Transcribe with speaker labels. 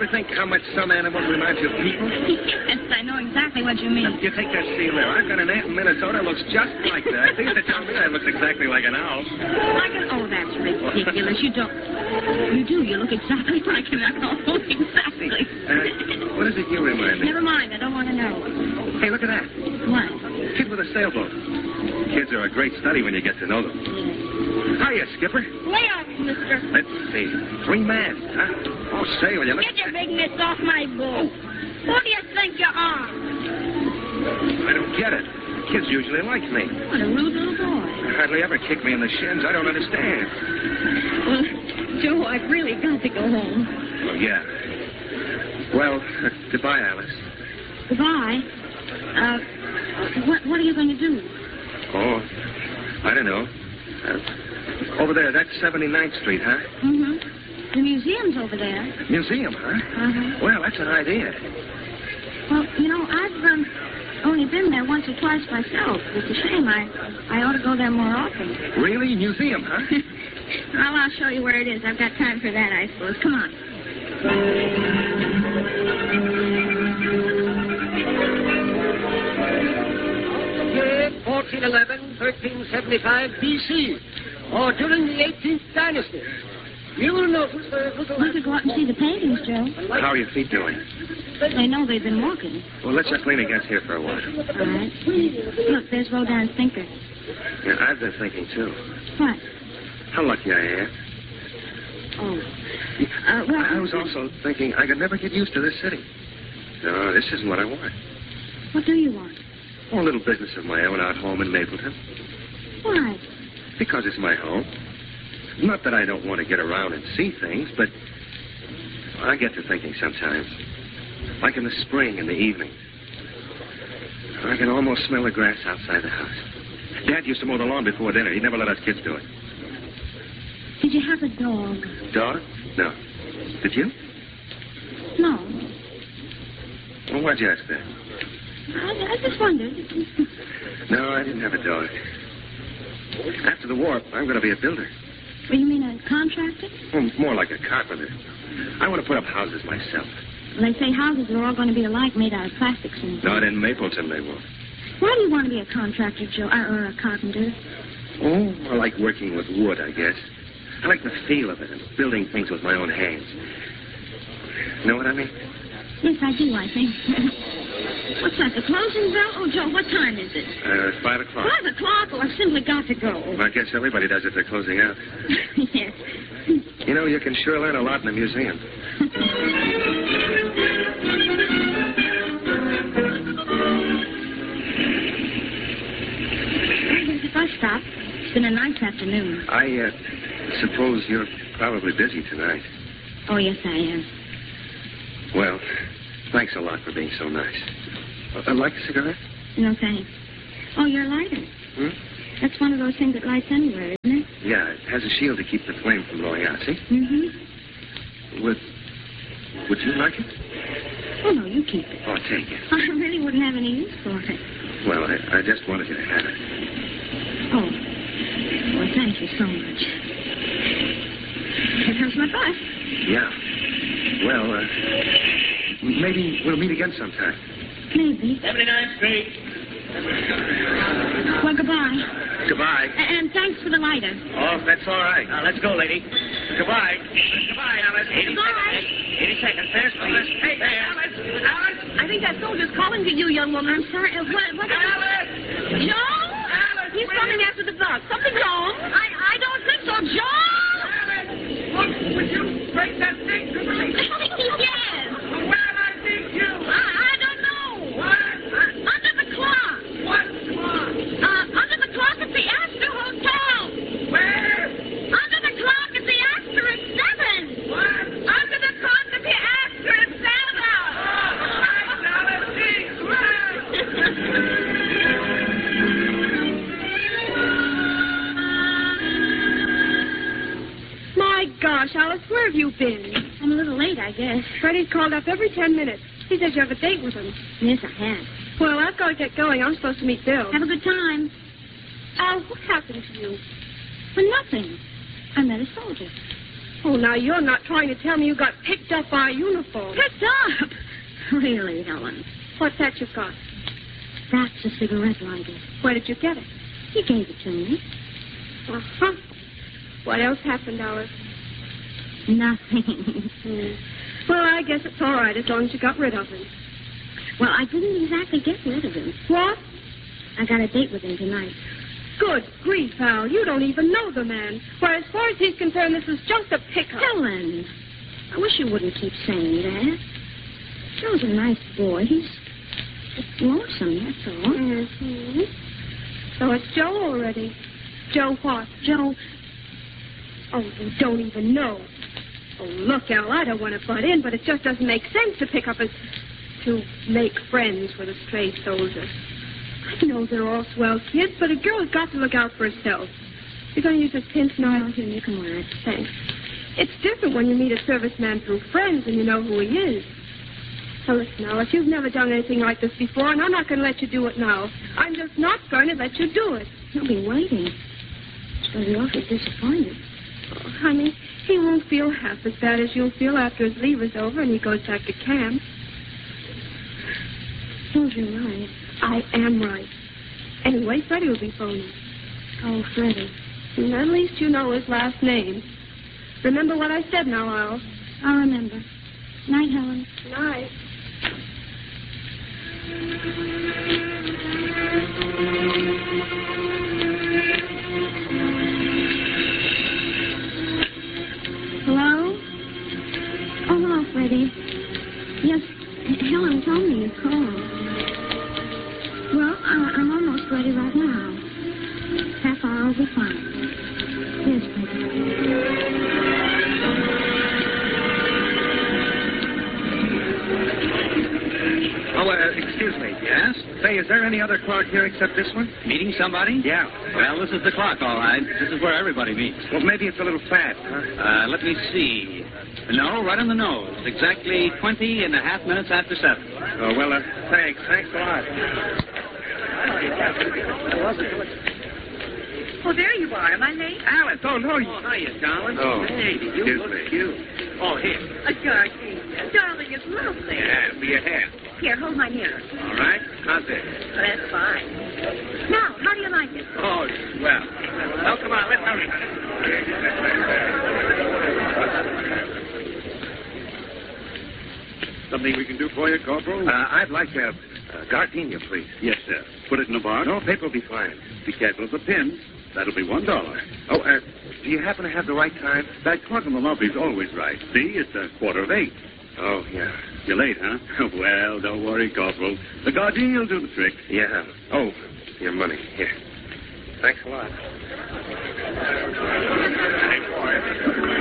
Speaker 1: ever think how much some animals remind you of people?
Speaker 2: Yes, I know exactly what you mean.
Speaker 1: You take that seal there. I've got an aunt in Minnesota who looks just like that. They used to tell me I look exactly like an owl.
Speaker 2: Oh, that's ridiculous. You don't. You do. You look exactly like an owl. Exactly.
Speaker 1: What is it you remind me?
Speaker 2: Never mind. I don't want to know.
Speaker 1: Hey, look at that.
Speaker 2: What?
Speaker 1: Kid with a sailboat. Kids are a great study when you get to know them. Hiya, Skipper.
Speaker 3: Lay off, mister.
Speaker 1: Let's see. 3 masts, huh? Oh, say, will you look...
Speaker 3: Get your big mitts off my boat. Who do you think you are?
Speaker 1: I don't get it. Kids usually like me.
Speaker 2: What a rude little boy.
Speaker 1: They hardly ever kick me in the shins. I don't understand.
Speaker 2: Well, Joe, I've really got to go home.
Speaker 1: Oh, yeah. Well, goodbye, Alice.
Speaker 2: Goodbye. What are you going to do?
Speaker 1: Oh, I don't know. Over there, that's 79th Street, huh?
Speaker 2: Mm-hmm. The museum's over there.
Speaker 1: Museum, huh?
Speaker 2: Uh-huh.
Speaker 1: Well, that's an idea.
Speaker 2: Well, you know, I've only been there once or twice myself. It's a shame. I ought to go there more often.
Speaker 1: Really? Museum, huh?
Speaker 2: Well, I'll show you where it is. I've got time for that, I suppose. Come on.
Speaker 4: 1411, 1375 B.C., or during the 18th dynasty. You will notice the little...
Speaker 2: We could go out and see the paintings, Joe.
Speaker 1: How are your feet doing?
Speaker 2: They know they've been walking.
Speaker 1: Well, let's just lean against here for a while.
Speaker 2: All right. Look, there's Rodin's Thinker.
Speaker 1: Yeah, I've been thinking, too.
Speaker 2: What?
Speaker 1: How lucky I am.
Speaker 2: Oh. Well...
Speaker 1: I was also thinking I could never get used to this city. No, this isn't what I want.
Speaker 2: What do you want?
Speaker 1: Oh, a little business of my own out home in Mapleton.
Speaker 2: Why?
Speaker 1: Because it's my home. Not that I don't want to get around and see things, but I get to thinking sometimes. Like in the spring and the evening. I can almost smell the grass outside the house. Dad used to mow the lawn before dinner. He never let us kids do it.
Speaker 2: Did you have a dog?
Speaker 1: Dog? No. Did you?
Speaker 2: No.
Speaker 1: Well, why'd you ask that?
Speaker 2: I just wondered.
Speaker 1: No, I didn't have a dog. After the war, I'm going to be a builder.
Speaker 2: Well, you mean a contractor?
Speaker 1: Well, more like a carpenter. I want to put up houses myself.
Speaker 2: Well, they say houses are all going to be alike, made out of plastic soon.
Speaker 1: Not in Mapleton, they won't.
Speaker 2: Why do you want to be a contractor, Joe, or a carpenter?
Speaker 1: Oh, I like working with wood, I guess. I like the feel of it and building things with my own hands. Know what I mean?
Speaker 2: Yes, I do, I think. What's that, the closing bell? Oh, Joe, what time is it?
Speaker 1: 5 o'clock.
Speaker 2: 5 o'clock? Oh, I've simply got to go.
Speaker 1: Well, I guess everybody does if they're closing out.
Speaker 2: Yes.
Speaker 1: You know, you can sure learn a lot in a museum.
Speaker 2: Here's the bus stop. It's been a nice afternoon.
Speaker 1: I suppose you're probably busy tonight.
Speaker 2: Oh, yes, I am.
Speaker 1: Well, thanks a lot for being so nice. Like a cigarette?
Speaker 2: No, thanks. Oh, your lighter.
Speaker 1: Hmm?
Speaker 2: That's one of those things that lights anywhere, isn't it?
Speaker 1: Yeah, it has a shield to keep the flame from blowing out, see?
Speaker 2: Mm-hmm.
Speaker 1: Would you like it?
Speaker 2: Oh, no, you keep it.
Speaker 1: Oh, take it.
Speaker 2: I really wouldn't have any use for it.
Speaker 1: Well, I just wanted you to have it.
Speaker 2: Oh. Well, thank you so much. Here comes my bus.
Speaker 1: Yeah. Well, maybe we'll meet again sometime.
Speaker 2: Maybe.
Speaker 4: 79th Street.
Speaker 2: Well, goodbye.
Speaker 1: Goodbye.
Speaker 2: And thanks for the lighter.
Speaker 1: Oh, that's all right.
Speaker 4: Now, let's go, lady.
Speaker 1: Goodbye.
Speaker 4: Goodbye, Alice. 80
Speaker 2: Goodbye.
Speaker 4: seconds. 80 seconds. There's Alice. Hey, Alice. Alice.
Speaker 2: I think that soldier's calling to you, young woman. I'm sorry. What?
Speaker 4: Alice.
Speaker 2: Joe?
Speaker 4: Alice.
Speaker 2: He's coming after the bus. Something wrong? I don't think so, Joe.
Speaker 4: Alice. Look, would you break that thing to me?
Speaker 2: Yes.
Speaker 4: Where am I seeing you?
Speaker 2: I don't know.
Speaker 4: What?
Speaker 2: Under the clock.
Speaker 4: What clock?
Speaker 2: Under the clock at the Astor Hotel.
Speaker 4: Where?
Speaker 2: Under the clock at the Astor at 7.
Speaker 4: What?
Speaker 2: Under the clock at the Astor at 7.
Speaker 4: Alice, geez, right.
Speaker 3: My gosh, Alice, where have you been?
Speaker 2: I'm a little late, I guess.
Speaker 3: Freddie's called up every 10 minutes. He says you have a date with him.
Speaker 2: Yes, I have.
Speaker 3: Well, I've got to get going. I'm supposed to meet Bill.
Speaker 2: Have a good time.
Speaker 3: Al, what happened to you?
Speaker 2: For nothing. I met a soldier.
Speaker 3: Oh, now you're not trying to tell me you got picked stuff our uniform.
Speaker 2: Picked up. Really, Helen.
Speaker 3: What's that you've got?
Speaker 2: That's a cigarette lighter.
Speaker 3: Where did you get it?
Speaker 2: He gave it to me.
Speaker 3: Uh-huh. What else happened, Alice?
Speaker 2: Nothing.
Speaker 3: Well, I guess it's all right as long as you got rid of him.
Speaker 2: Well, I didn't exactly get rid of him.
Speaker 3: What?
Speaker 2: I got a date with him tonight.
Speaker 3: Good grief, Al. You don't even know the man. Why, as far as he's concerned, this is just a pickup.
Speaker 2: Helen, I wish you wouldn't keep saying that. Joe's a nice boy. He's lonesome, that's all.
Speaker 3: Mm-hmm. So it's Joe already. Joe what?
Speaker 2: Joe...
Speaker 3: Oh, you don't even know. Oh, look, Al, I don't want to butt in, but it just doesn't make sense to pick up to make friends with a stray soldier. I know they're all swell kids, but a girl's got to look out for herself. You're going to use this pince knife?
Speaker 2: Here, you can wear it.
Speaker 3: Thanks. It's different when you meet a serviceman through friends and you know who he is. So listen, Alice, you've never done anything like this before, and I'm not going to let you do it now. I'm just not going to let you do it.
Speaker 2: He'll be waiting. He's going to be awfully disappointed.
Speaker 3: Oh, honey, he won't feel half as bad as you'll feel after his leave is over and he goes back to camp.
Speaker 2: Suppose you're right.
Speaker 3: I am right. Anyway, Freddie will be phoning.
Speaker 2: Oh, Freddie.
Speaker 3: And at least you know his last name. Remember what I said now, Al?
Speaker 2: I'll remember. Night, Helen.
Speaker 3: Night.
Speaker 2: Hello? Oh, hello, Freddie. Yes, Helen told me you called. Well, I'm almost ready right now. Half hour will be fine. Yes, Freddie.
Speaker 1: Oh, excuse me.
Speaker 5: Yes?
Speaker 1: Say, is there any other clerk here except this one?
Speaker 5: Meeting somebody?
Speaker 1: Yeah.
Speaker 5: Well, this is the clock, all right. This is where everybody meets.
Speaker 1: Well, maybe it's a little fast, huh?
Speaker 5: Let me see. No, right on the nose. Exactly 20 and a half minutes after 7.
Speaker 1: Oh, well, thanks. Thanks a lot.
Speaker 6: Oh, there you are. Am I late?
Speaker 1: Alice, oh, no.
Speaker 5: Oh, hiya, darling.
Speaker 1: Oh,
Speaker 5: hey, you
Speaker 1: excuse
Speaker 5: look
Speaker 1: me.
Speaker 5: cute. Oh, here.
Speaker 6: A gardenia. Darling, it's lovely.
Speaker 1: Yeah, for your hair.
Speaker 6: Here, hold my mirror.
Speaker 1: All right. How's it?
Speaker 6: Oh, that's fine. Now, how do you like it?
Speaker 1: Oh, well. Oh, come on, let's hurry.
Speaker 7: Something we can do for you, Corporal?
Speaker 1: I'd like a gardenia, please.
Speaker 7: Yes, sir. Put it in the bar.
Speaker 1: No, paper will be fine.
Speaker 7: Be careful of the pins. That'll be $1.
Speaker 1: Oh, do you happen to have the right time?
Speaker 7: That clock in the lobby's always right. See, it's 7:45.
Speaker 1: Oh, yeah.
Speaker 7: You're late, huh? Well, don't worry, Corporal. The gardenia will do the trick.
Speaker 1: Yeah. Oh, your money. Here. Thanks a lot.